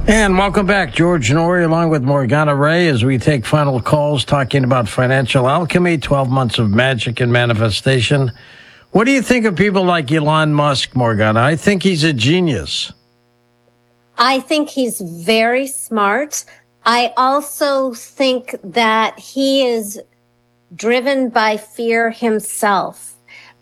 And welcome back, George Noory, along with Morgana Ray, as we take final calls talking about financial alchemy, 12 months of magic and manifestation. What do you think of people like Elon Musk, Morgana? I think he's a genius. I think he's very smart. I also think that he is driven by fear himself.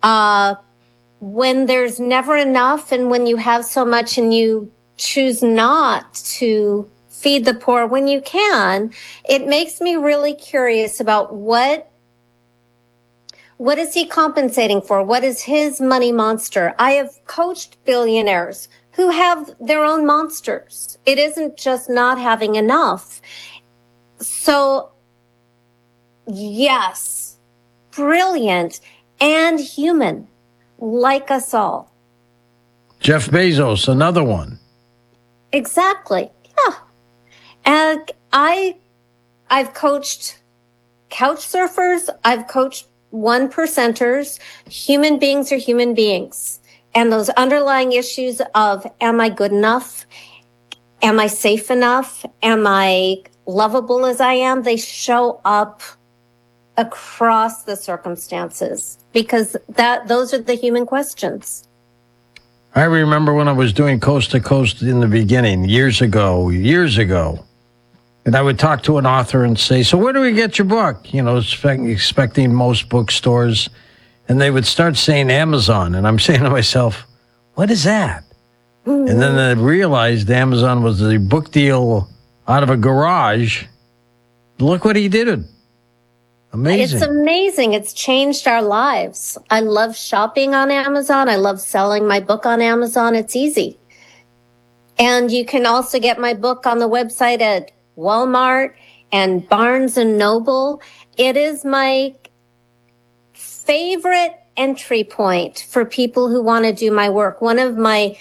When there's never enough and when you have so much and you choose not to feed the poor when you can, it makes me really curious about what is he compensating for? What is his money monster? I have coached billionaires who have their own monsters. It isn't just not having enough. So, yes, brilliant and human, like us all. Jeff Bezos, another one. Exactly. Yeah. And I've coached couch surfers. I've coached 1%ers. Human beings are human beings. And those underlying issues of, am I good enough? Am I safe enough? Am I lovable as I am? They show up across the circumstances because those are the human questions. I remember when I was doing Coast to Coast in the beginning, years ago, and I would talk to an author and say, so where do we get your book? You know, expecting most bookstores. And they would start saying Amazon. And I'm saying to myself, what is that? Mm-hmm. And then I realized Amazon was the book deal out of a garage. Look what he did. Amazing. It's amazing. It's changed our lives. I love shopping on Amazon. I love selling my book on Amazon. It's easy. And you can also get my book on the website at Walmart and Barnes and Noble. It is my favorite entry point for people who want to do my work. One of my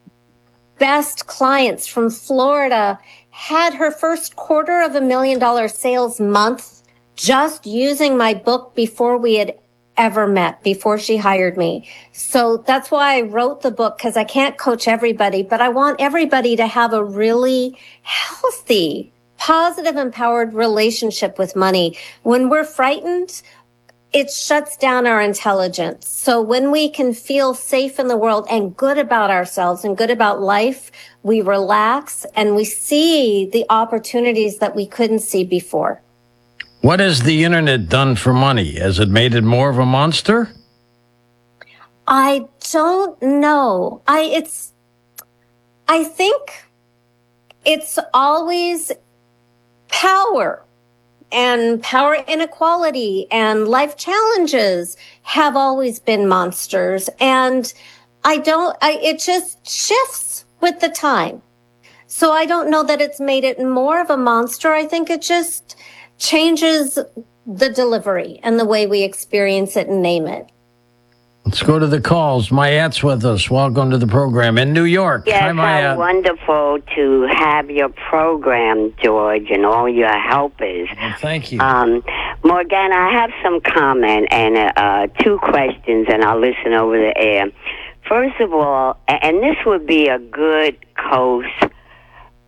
best clients from Florida had her first $250,000 sales month just using my book before we had ever met, before she hired me. So that's why I wrote the book, because I can't coach everybody, but I want everybody to have a really healthy, positive, empowered relationship with money. When we're frightened, it shuts down our intelligence. So when we can feel safe in the world and good about ourselves and good about life, we relax and we see the opportunities that we couldn't see before. What has the internet done for money? Has it made it more of a monster? I don't know. I think it's always power. And power inequality and life challenges have always been monsters. And it just shifts with the time. So I don't know that it's made it more of a monster. I think it just changes the delivery and the way we experience it and name it. Let's go to the calls. Mayatte's with us. Welcome to the program in New York. Yes, hi, Mayette. how wonderful to have your program, George, and all your helpers. Well, thank you. Morgana, I have some comment and 2 questions, and I'll listen over the air. First of all, and this would be a good coast